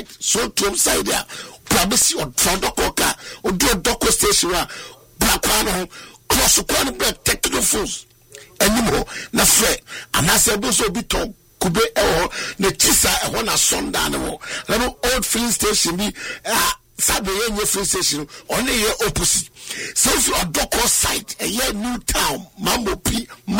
so to side there probably or Trodococa or do a doco station Black cross one back technical force anymore na fre and I said also be talk kube the chisa one a sundown level old filling station be sabe your filling station only your opposite so if you are doco site a year new town mambo p